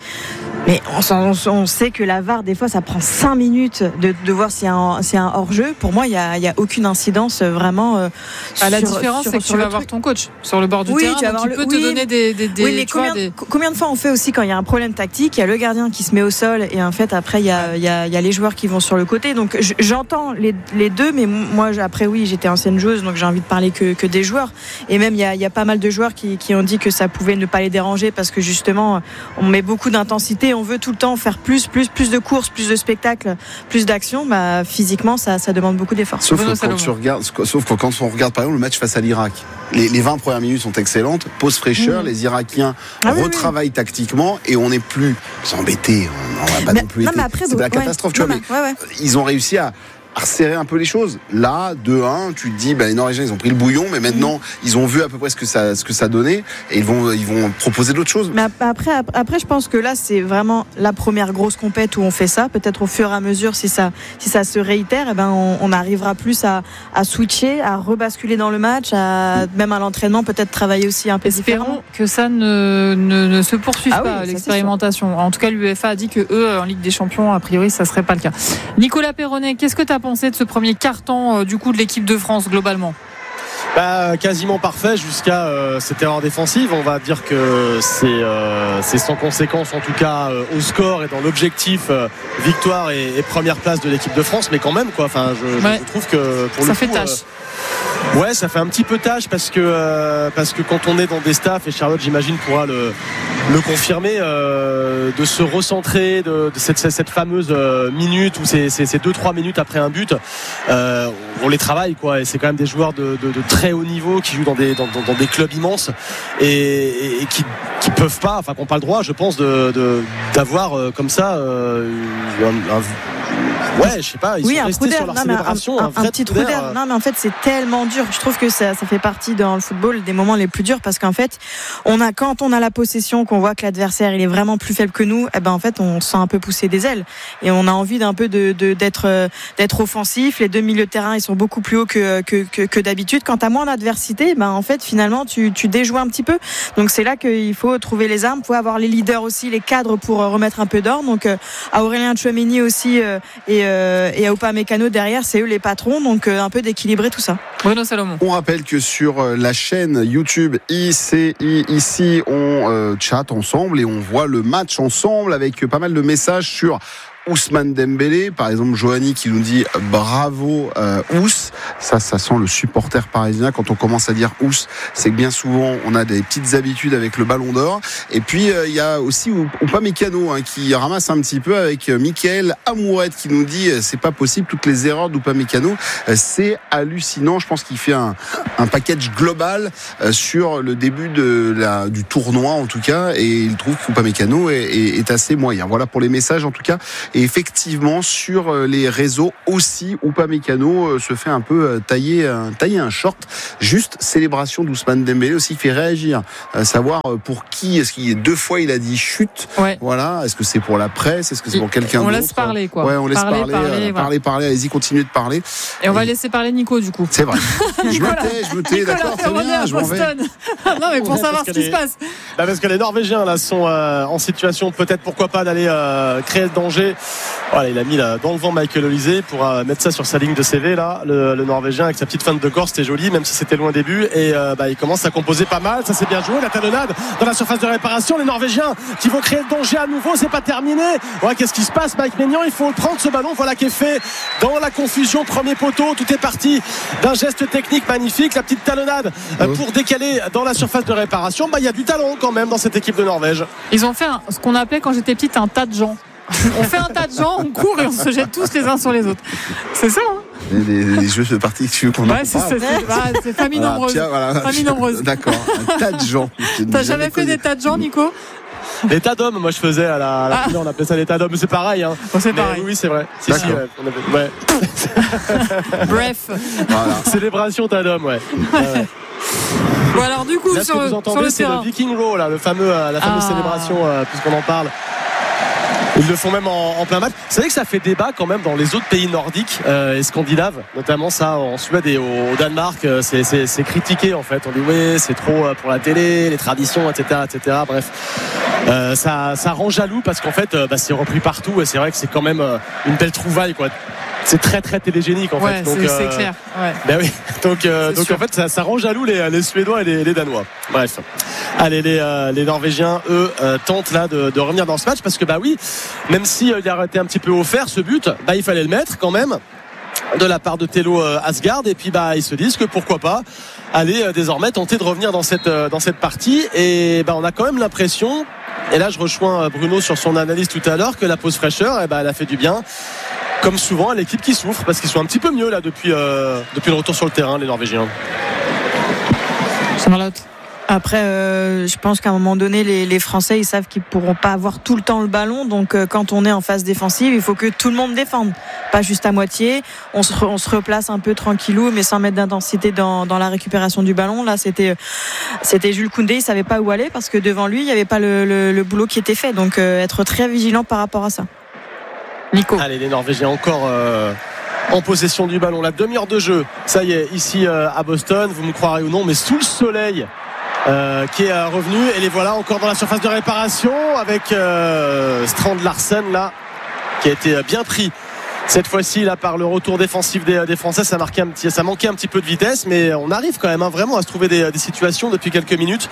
on sait que la VAR, des fois, ça prend 5 minutes de voir s'il y a un hors-jeu. Pour moi, il y a aucune incidence vraiment. La différence, c'est que tu vas avoir ton coach sur le bord du terrain, donc il peut te donner des. Combien de fois on fait aussi quand il y a un problème tactique, il y a le gardien qui se met au sol et en fait après il y a les joueurs qui vont sur le côté. Donc j'entends les deux, mais moi après j'étais ancienne joueuse, donc j'ai envie de parler que des joueurs. Et même il y a pas mal de joueurs qui ont dit que ça pouvait ne pas les déranger parce que justement on met beaucoup d'intensité, on veut tout le temps faire plus de courses, plus de spectacles, plus d'actions. Physiquement ça demande beaucoup d'efforts. Sauf que quand on regarde par exemple le match face à l'Irak, les 20 premières minutes sont excellentes, pause fraîcheur, les Irakiens retravaillent tactiquement et on n'est plus embêtés, on va pas non plus été, c'est la catastrophe, tu vois, mais ils ont réussi à resserrer un peu les choses. Là, 2-1, tu te dis, les Norvégiens, ils ont pris le bouillon, mais maintenant, ils ont vu à peu près ce que ça donnait, et ils vont proposer d'autres choses. Mais après, je pense que là, c'est vraiment la première grosse compète où on fait ça. Peut-être au fur et à mesure, si ça se réitère, on arrivera plus à switcher, à rebasculer dans le match, même à l'entraînement, peut-être travailler aussi un peu différemment. Espérons que ça ne se poursuive pas, l'expérimentation. En tout cas, l'UEFA a dit que eux, en Ligue des Champions, a priori, ça serait pas le cas. Nicolas Perronnet, qu'est-ce que tu as pensé de ce premier carton du coup de l'équipe de France globalement? Quasiment parfait jusqu'à cette erreur défensive. On va dire que c'est sans conséquence en tout cas au score et dans l'objectif victoire et première place de l'équipe de France, mais quand même quoi. Enfin, je trouve que pour ça le fait coup, tâche. Ça fait un petit peu tâche parce que quand on est dans des staffs, et Charlotte j'imagine pourra le confirmer, de se recentrer de cette fameuse minute ou ces 2-3 minutes après un but, on les travaille quoi, et c'est quand même des joueurs de très haut niveau qui jouent dans des clubs immenses et qui peuvent pas, enfin qui n'ont pas le droit je pense d'avoir comme ça je sais pas, ils sont restés sur leur célébration, un petit trou d'air. Non mais en fait c'est tellement dur, je trouve que ça fait partie dans le football des moments les plus durs, parce qu'en fait quand on a la possession, qu'on voit que l'adversaire il est vraiment plus faible que nous, en fait on se sent un peu pousser des ailes et on a envie d'un peu d'être offensif. Les deux milieux de terrain ils sont beaucoup plus hauts que d'habitude. Quand t'as moins d'adversité, en fait finalement tu déjoues un petit peu, donc c'est là qu'il faut trouver les armes, faut avoir les leaders aussi, les cadres pour remettre un peu d'ordre. Donc à Aurélien Tchouaméni aussi et à Upamecano derrière, c'est eux les patrons, donc un peu d'équilibrer tout ça. Bruno Salomon. On rappelle que sur la chaîne YouTube ICI ici, on chatte ensemble et on voit le match ensemble avec pas mal de messages sur Ousmane Dembélé, par exemple Johanny qui nous dit bravo Ous. Ça sent le supporter parisien. Quand on commence à dire Ous, c'est que bien souvent on a des petites habitudes avec le Ballon d'Or. Et puis il y a aussi Upamecano qui ramasse un petit peu avec Mickaël Amourette qui nous dit c'est pas possible, toutes les erreurs d'Upamecano, c'est hallucinant. Je pense qu'il fait un package global sur le début du tournoi en tout cas, et il trouve qu'Upamecano est assez moyen. Voilà pour les messages en tout cas. Et effectivement, sur les réseaux aussi, Upamecano se fait un peu tailler un short. Juste célébration d'Ousmane Dembélé aussi fait réagir. Savoir pour qui, est-ce qu'il y a 2 fois il a dit chute. Voilà. Est-ce que c'est pour la presse? Est-ce que c'est pour quelqu'un d'autre? On laisse parler quoi. On laisse parler. Allez-y, continuez de parler. Et on va laisser parler Nico du coup. C'est vrai. Je me tais, d'accord, très bien. Je m'en vais. Non mais pour savoir ce qui se passe. Parce que les Norvégiens là sont en situation peut-être pourquoi pas d'aller créer le danger Voilà, il a mis là, dans le vent Michael Olise pour mettre ça sur sa ligne de CV là, le Norvégien avec sa petite feinte de corps, c'était joli même si c'était loin au début et il commence à composer pas mal, ça c'est bien joué, la talonnade dans la surface de réparation, les Norvégiens qui vont créer le danger à nouveau, c'est pas terminé. Ouais, qu'est-ce qui se passe Mike Maignan, il faut prendre ce ballon, voilà qui est fait dans la confusion, premier poteau, tout est parti d'un geste technique magnifique, la petite talonnade pour décaler dans la surface de réparation, il y a du talent quand même dans cette équipe de Norvège. Ils ont fait ce qu'on appelait quand j'étais petite un tas de gens. On fait un tas de gens, on court et on se jette tous les uns sur les autres. C'est ça, hein? Les jeux de partie qu'on ouais, c'est famille nombreuse. Famille nombreuse. D'accord, un tas de gens. T'as jamais fait des tas de gens, Nico? Les tas d'hommes, moi je faisais à la primaire, on appelait ça les tas d'hommes, c'est pareil. Hein. Bon, c'est pareil. Oui, c'est vrai. Si, ouais. Bref. Voilà. Célébration tas d'hommes, ouais. Bon, alors du coup, là, ce que vous entendez, c'est le Viking Row, là, la fameuse célébration, puisqu'on en parle. Ils le font même en plein match. Vous savez que ça fait débat quand même dans les autres pays nordiques et scandinaves, notamment ça en Suède et au Danemark. C'est critiqué en fait. On dit oui, c'est trop pour la télé, les traditions, etc. Bref, ça rend jaloux parce qu'en fait, c'est repris partout et c'est vrai que c'est quand même une belle trouvaille, quoi. C'est très très télégénique en fait. Donc, c'est clair. Ouais. Ben oui. Donc en fait ça rend jaloux les Suédois et les Danois. Bref. Allez, les Norvégiens eux tentent là de revenir dans ce match parce que oui, même si il a été un petit peu offert ce but, il fallait le mettre quand même de la part de Thello Asgard et puis ils se disent que pourquoi pas aller désormais tenter de revenir dans cette partie et on a quand même l'impression, et là je rejoins Bruno sur son analyse tout à l'heure, que la pause fraîcheur elle a fait du bien. Comme souvent à l'équipe qui souffre parce qu'ils sont un petit peu mieux là depuis le retour sur le terrain, les Norvégiens. Charlotte. Après, je pense qu'à un moment donné, les Français, ils savent qu'ils pourront pas avoir tout le temps le ballon. Donc, quand on est en phase défensive, il faut que tout le monde défende, pas juste à moitié. On se replace un peu tranquillou, mais sans mettre d'intensité dans la récupération du ballon. Là, c'était Jules Koundé, il savait pas où aller parce que devant lui, il y avait pas le boulot qui était fait. Donc, être très vigilant par rapport à ça. Nico. Allez, les Norvégiens encore en possession du ballon. La demi-heure de jeu, ça y est, ici à Boston, vous me croirez ou non, mais sous le soleil qui est revenu. Et les voilà encore dans la surface de réparation avec Strand Larsen là, qui a été bien pris. Cette fois-ci, là, par le retour défensif des Français, ça manquait un petit peu de vitesse, mais on arrive quand même vraiment à se trouver des situations depuis quelques minutes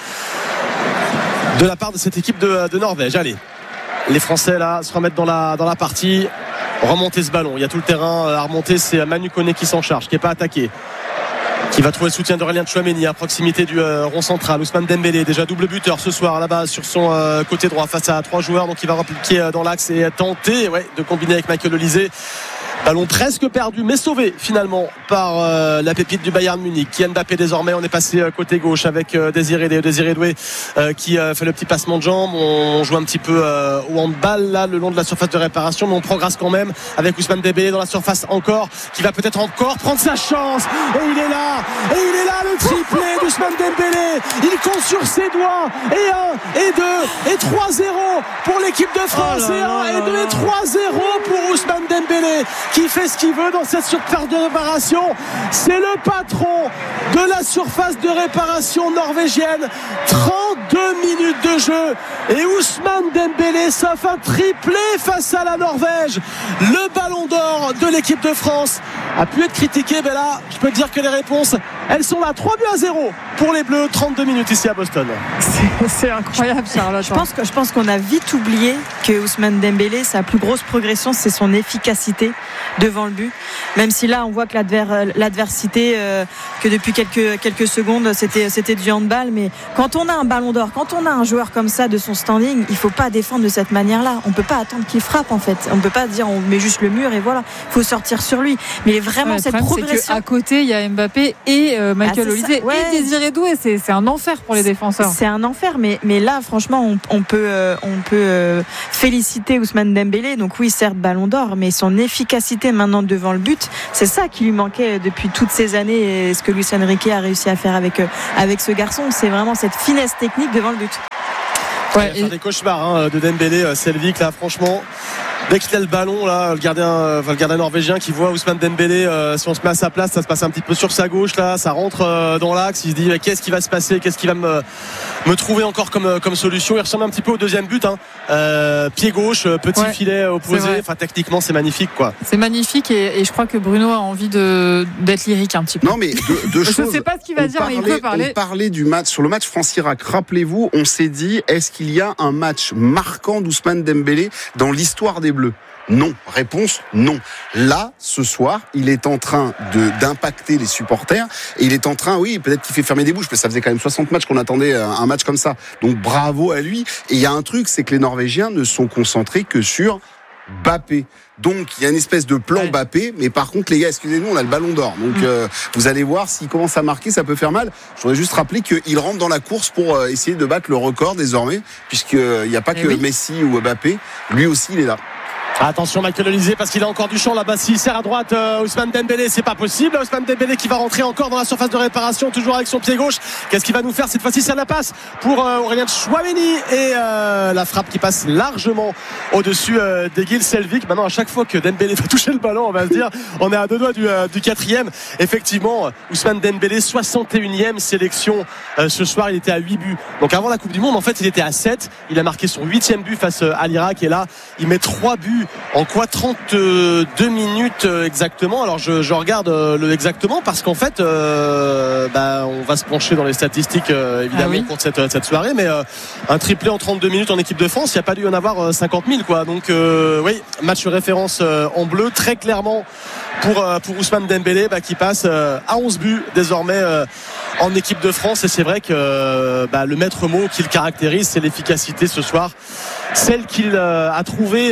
de la part de cette équipe de Norvège. Allez. Les Français là se remettent dans la partie, remonter ce ballon, il y a tout le terrain à remonter, c'est Manu Koné qui s'en charge, qui n'est pas attaqué, qui va trouver le soutien d'Aurélien Tchouaméni à proximité du rond central. Ousmane Dembélé, déjà double buteur ce soir là-bas sur son côté droit face à 3 joueurs, donc il va repliquer dans l'axe et tenter de combiner avec Michael Olise. Ballon presque perdu mais sauvé finalement par la pépite du Bayern Munich. Kylian Mbappé désormais, on est passé côté gauche avec Désiré Doué qui fait le petit passement de jambes. On joue un petit peu au handball là le long de la surface de réparation, mais on progresse quand même avec Ousmane Dembélé dans la surface encore, qui va peut-être encore prendre sa chance, et il est là le triplé d'Ousmane Dembélé, il compte sur ses doigts, et 1 et 2 et 3-0 pour l'équipe de France, et 1 et 2 et 3-0 pour Ousmane Dembélé qui fait ce qu'il veut dans cette surface de réparation. C'est le patron de la surface de réparation norvégienne. 32 minutes de jeu et Ousmane Dembélé s'offre un triplé face à la Norvège. Le ballon d'or de l'équipe de France a pu être critiqué, mais là je peux te dire que les réponses elles sont là. 3-0 pour les Bleus, 32 minutes ici à Boston. C'est incroyable, Charlotte. Je pense qu'on a vite oublié que Ousmane Dembélé, sa plus grosse progression, c'est son efficacité devant le but. Même si là, on voit que l'adversité, que depuis quelques secondes, c'était du handball. Mais quand on a un ballon d'or, quand on a un joueur comme ça de son standing, il faut pas défendre de cette manière-là. On peut pas attendre qu'il frappe, en fait. On peut pas dire on met juste le mur et voilà. Il faut sortir sur lui. Mais vraiment, cette progression. C'est qu'à côté, il y a Mbappé et Michael Olise et Désiré Doué. C'est un enfer pour les défenseurs. C'est un enfer, mais là, franchement, on peut féliciter Ousmane Dembélé. Donc oui, certes, ballon d'or, mais son efficacité maintenant devant le but, c'est ça qui lui manquait depuis toutes ces années, et ce que Luis Enrique a réussi à faire avec ce garçon, c'est vraiment cette finesse technique devant le but. Ouais, il va faire des cauchemars de Dembélé, Selvik là, franchement. Dès qu'il a le ballon, là, le gardien norvégien qui voit Ousmane Dembélé, si on se met à sa place, ça se passe un petit peu sur sa gauche, là, ça rentre dans l'axe. Il se dit qu'est-ce qui va se passer, qu'est-ce qui va me trouver encore comme solution. Il ressemble un petit peu au deuxième but, pied gauche, petit filet opposé. Enfin, techniquement, c'est magnifique, quoi. C'est magnifique et je crois que Bruno a envie d'être lyrique un petit peu. Non, mais deux choses. Je ne sais pas ce qu'il va dire, mais il peut parler. On parlait du match, sur le match France-Irak. Rappelez-vous, on s'est dit, est-ce qu'il y a un match marquant d'Ousmane Dembélé dans l'histoire des Bleus? Non. Réponse, non. Là, ce soir, il est en train d'impacter les supporters et il est en train, oui, peut-être qu'il fait fermer des bouches, parce que ça faisait quand même 60 matchs qu'on attendait un match comme ça. Donc bravo à lui. Et il y a un truc, c'est que les Norvégiens ne sont concentrés que sur Mbappé. Donc il y a une espèce de plan Mbappé, mais par contre les gars, excusez-nous, on a le ballon d'or. Donc vous allez voir, s'il commence à marquer, ça peut faire mal. Je voudrais juste rappeler qu'il rentre dans la course pour essayer de battre le record désormais, puisqu'il n'y a pas que Messi ou Mbappé, lui aussi il est là. Attention Michael Olise, parce qu'il a encore du champ là-bas. S'il sert à droite, Ousmane Dembélé, c'est pas possible. Ousmane Dembélé qui va rentrer encore dans la surface de réparation, toujours avec son pied gauche. Qu'est-ce qu'il va nous faire cette fois-ci? C'est la passe pour Aurélien Tchouaméni et la frappe qui passe largement au-dessus d'Egil Selvik. Maintenant, à chaque fois que Dembélé va toucher le ballon, on va se dire, on est à 2 doigts du 4e. Effectivement, Ousmane Dembélé, 61e sélection ce soir. Il était à 8 buts. Donc avant la Coupe du Monde, en fait, il était à 7. Il a marqué son 8e but face à l'Irak et là, il met 3 buts. En quoi 32 minutes exactement? Alors je regarde le exactement parce qu'en fait on va se pencher dans les statistiques évidemment pour cette soirée, mais un triplé en 32 minutes en équipe de France, il n'y a pas dû y en avoir 50 000 quoi. Donc oui, match de référence en bleu très clairement pour Ousmane Dembélé qui passe à 11 buts désormais en équipe de France. Et c'est vrai que le maître mot qui le caractérise, c'est l'efficacité ce soir, celle qu'il a trouvée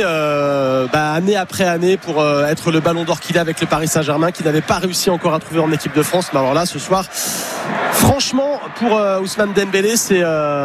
année après année pour être le ballon d'or qu'il a avec le Paris Saint-Germain, qu'il n'avait pas réussi encore à trouver en équipe de France. Mais alors là ce soir, franchement, pour Ousmane Dembélé, c'est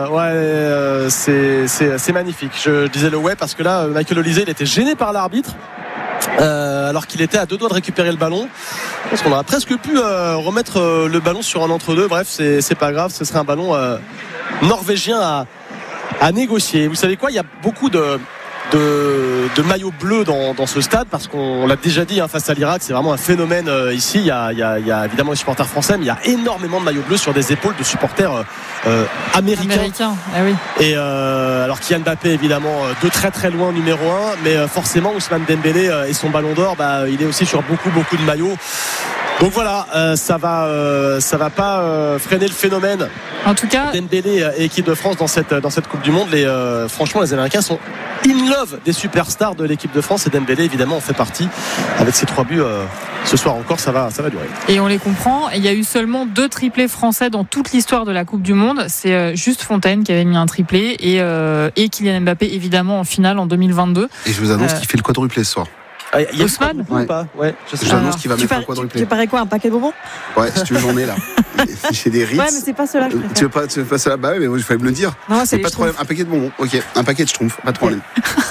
magnifique. Je disais le parce que là Michael Olise, il était gêné par l'arbitre alors qu'il était à 2 doigts de récupérer le ballon. Je pense qu'on aurait presque pu remettre le ballon sur un entre-deux. Bref, c'est pas grave, ce serait un ballon norvégien à négocier. Vous savez quoi, il y a beaucoup de maillots bleus dans ce stade, parce qu'on l'a déjà dit face à l'Irak, c'est vraiment un phénomène ici. Il y a évidemment les supporters français, mais il y a énormément de maillots bleus sur des épaules de supporters américains. Ah oui. Et alors Kylian Mbappé évidemment de très très loin numéro 1, mais forcément Ousmane Dembélé et son ballon d'or, il est aussi sur beaucoup de maillots. Donc voilà, ça va pas freiner le phénomène. En tout cas, Dembélé et équipe de France dans cette Coupe du Monde. Franchement, les Américains sont in love des superstars de l'équipe de France, et Dembélé évidemment en fait partie. Avec ses 3 buts ce soir encore, ça va durer. Et on les comprend. Il y a eu seulement 2 triplés français dans toute l'histoire de la Coupe du Monde. C'est juste Fontaine qui avait mis un triplé et Kylian Mbappé évidemment en finale en 2022. Et je vous annonce qu'il fait le quadruplé ce soir. Il y a Ousmane ou pas? Ouais, j'annonce qu'il va mettre un quadruplé. Tu parais quoi, un paquet de bonbons? Ouais, si tu veux, j'en ai là. J'ai des Ritz. Ouais, mais c'est pas cela. Tu veux pas cela? Bah oui, mais il fallait me le dire. Non, c'est pas de problème. Un paquet de bonbons. Ok, un paquet de Schtroumpfs, pas de problème.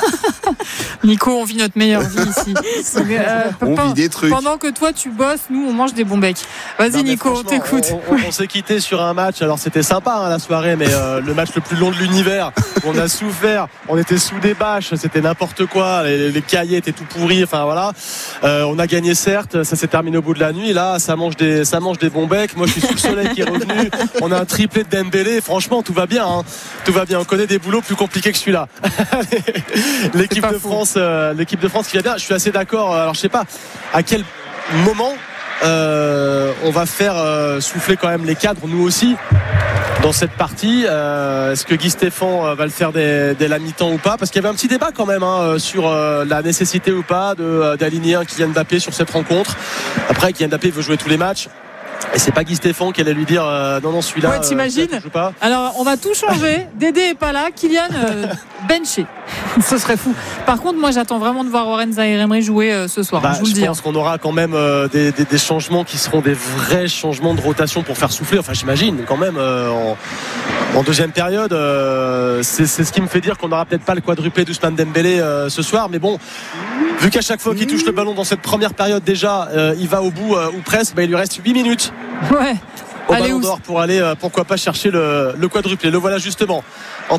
Nico, on vit notre meilleure vie ici. On vit des trucs. Pendant que toi tu bosses, nous on mange des bons becs. Vas-y Nico, on t'écoute. On s'est quitté sur un match, alors c'était sympa la soirée, mais le match le plus long de l'univers, on a souffert, on était sous des bâches, c'était n'importe quoi, les cahiers étaient tout pourris, enfin voilà. On a gagné certes, ça s'est terminé au bout de la nuit. Là ça mange des bons becs. Moi je suis sous le soleil qui est revenu. On a un triplé de Dembélé, franchement tout va bien, tout va bien. On connaît des boulots plus compliqués que celui-là. L'équipe de France qui va bien. Je suis assez d'accord. Alors je sais pas à quel moment on va faire souffler quand même les cadres, nous aussi, dans cette partie. Est-ce que Guy Stéphane va le faire dès la mi-temps ou pas? Parce qu'il y avait un petit débat quand même sur la nécessité ou pas d'aligner un Kylian Mbappé sur cette rencontre. Après, Kylian Mbappé veut jouer tous les matchs. Et c'est pas Guy Stéphane qui allait lui dire non celui-là. Ouais, t'imagines? Alors on va tout changer. Dédé est pas là, Kylian benché. Ce serait fou. Par contre, moi j'attends vraiment de voir Warren Zaïre-Emery jouer ce soir. Je vous le dis. Je pense qu'on aura quand même des changements qui seront des vrais changements de rotation pour faire souffler. Enfin, j'imagine quand même en deuxième période. C'est ce qui me fait dire qu'on n'aura peut-être pas le quadruplé d'Ousmane Dembélé ce soir. Mais bon, vu qu'à chaque fois qu'il touche le ballon dans cette première période déjà, il va au bout ou presque, il lui reste 8 minutes. Ouais. Au ballon d'or pour aller pourquoi pas chercher le quadruplé. Le voilà justement